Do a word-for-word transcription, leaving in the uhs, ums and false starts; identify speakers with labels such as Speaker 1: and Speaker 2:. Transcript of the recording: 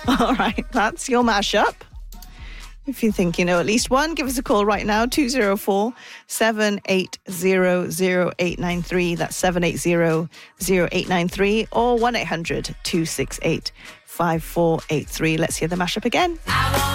Speaker 1: All right, that's your mashup. If you think you know at least one, give us a call right now, two oh four, seven eight zero, zero eight nine three. That's seven eight zero, zero eight nine three or one eight hundred, two six eight, five four eight three. Let's hear the mashup again.